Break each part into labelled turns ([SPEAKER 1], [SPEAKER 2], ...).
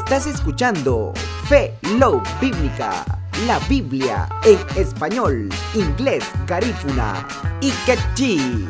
[SPEAKER 1] Estás escuchando Fe Love Bíblica, la Biblia en español, inglés, garífuna y quechí.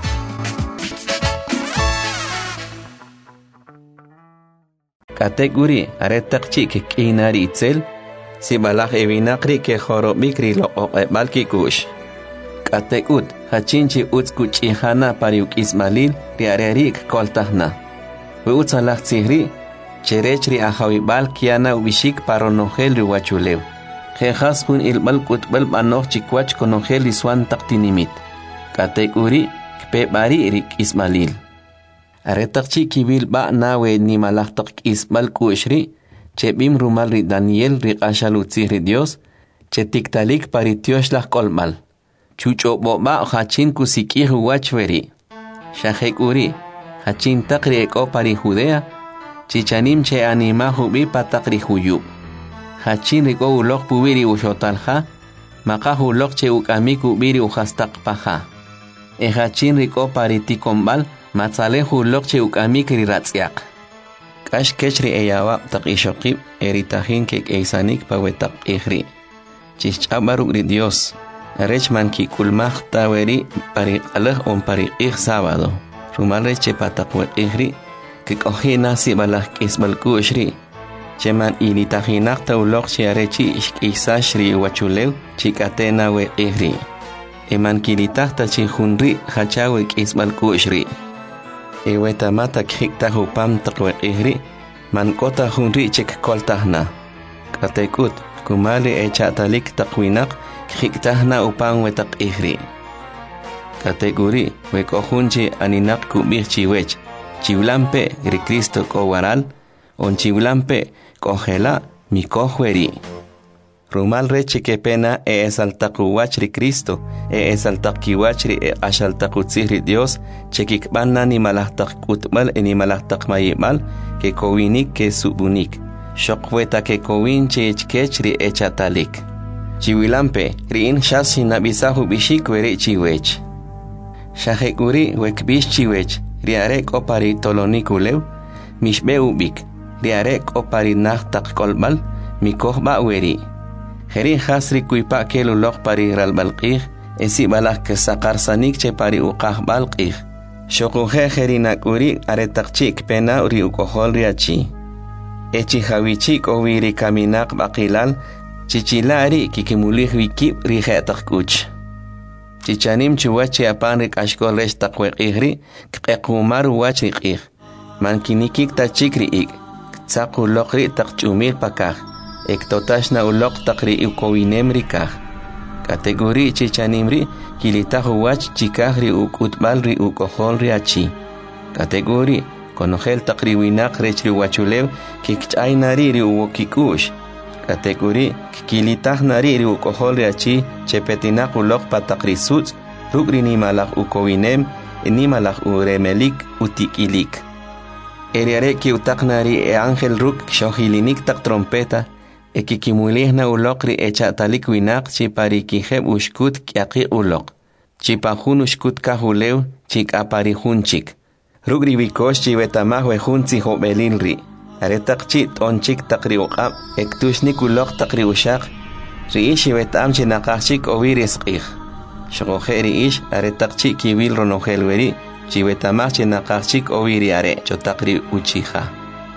[SPEAKER 2] Kategori aretakchi ke kinari itzel si balak evinakri ke horobikri lo oqebalki kush. Katekut hachinchi utskuch ihana pariuk ismalil riarerik koltahna. Utsalak tsihri cherechri ahawibal kiana ubishik paronogel riwachulew. Jejas hun ilbal kutbal banoch chikwach konogel iswan taktinimit. Kategori kpe bari rik ismalil. Aretakchi kibil ba nawe ni malaktak isbal kushri che bim rumal ri Daniel ri qashalutzih ri Dios che tiktalik paritiosh lak kolmal chucho boba hachin kusikih wachveri shahek uri hachin takri eko pari Judea chichanim che anima hubi patakri huyub hachin riko ulok pubiri ushotalha maka ulok che ukami kubiri uhastak paha hachin riko pariti kombal matzale hulok che ukami kiriratziak kash kechri eyawa taqishokib eritahin kek eisanik pawetak ihri chichabaruk ri Dios rechman ki kulmah taweri pari alah on pari sábado rumalre che patakwe ihri kek ohina si balah kisbal kushri cheman ilitahinak tawlok che arechi ishkisashri wachulew chikatena we ihri eman kilitah tachi hunri hachawe kisbal kushri Eweta mata kikta hupam takwe ihri man kota hunri chek koltahna katekut kumali echatalik takwinak kiktahna upang wetak ihri kategori wekohunchi aninak kubir chiwech chiwlampe ri Cristo ko waral on chiwlampe kohela mikohweri rumal reche que pena esaltakuwach ri Cristo esaltakiwach ri ashaltakutzih Dios chekikbanna ni malahtak kutbal ni malahtak mayimal que kowinik que subunik shokweta que kowin chechkech ri echatalik chiwilampe ri in shashi nabisahu bishik weri chiwech shahekuri wekbish chiwech ri arek opari tolonikulew mishbe ubik ri arek opari nahtak kolbal mikohba weri Heri hasri kuipa kelu lok pari ralbalqih esi balak ke sakar sanik che pari uqah balqih shokuhe heri nakuri aretakchik pena uri ukohol riachi echi hawichik owiri kaminak baqilal chichilari kikimulih wikib rihetak kuch chichanim chuwachi apan rik ashkol resh taqweqihri kqequmar wachriqih mankinikik tachikri ik tsaku lokri taqchumir pakah Ektotashna ulok takri ukowinem rikah. Kategori chichanimri kilitahu wach chikahri ukutbal ri ukohol riachi. Kategori konohel takri winak rechri wachulew kikchaynari ri uwokikush. Kategori kilitahnari ri ukohol riachi chepetinak ulok patakri suts rugri ni malak ukowinem ni malak uremelik utikilik. Eriare ki utaknari angel ruk shohilinik tak trompeta Ekikimulihna ulokri echatalik winak chiparikiheb ushkut kiaqi ulok. Chipahun ushkut kahulew chik aparihunchik. Rugri wikosh chivetamah wehunzi hobelilri. Aretak chit onchik takri uqab ektushnik ulok takri ushak. Riish vetam chinakachik ovirisqih. Shogohe riish aretak chik kibil ronohelweri chivetamah chinakachik oviriare chotakri uchiha.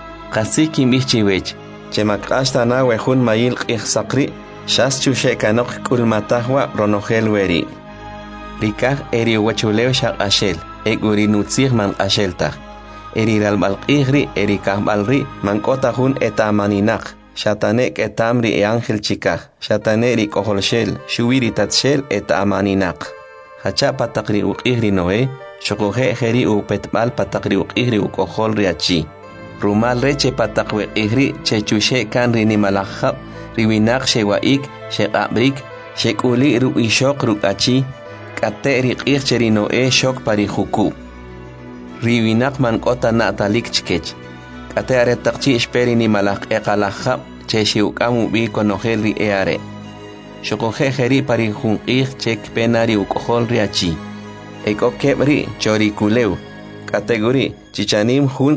[SPEAKER 2] Qasik imbih chiwech. Chemak hasta na wehun mayil qihsaqri shas chushe kanok kulmatahwa ronohel weri rikah eri wachulew shaq ashel eguri nutzih man asheltah eri ralbalqihri eri kahbalri man kotahun etamaninak shatanek etamri angel chikah shatane ri koholshel shuwiri tatshel etamaninak hacha patakri uqihri noe shokohe heri upetbal patakri uqihri ukohol riachi Rumal reche patakwe ihri chechushe kan rini malakhab riwinak shewaik shekabrik shekuli ru ishok rukachi kate riqih cherino shok parihuku riwinak man kota natalik chkech kate aretakchi esperi ni malak eqalakhab cheshiukamu bi konohel ri eare shokohe heri parihunqih chek penari ukohol riachi ekokebri chorikulew kategori chichanim hun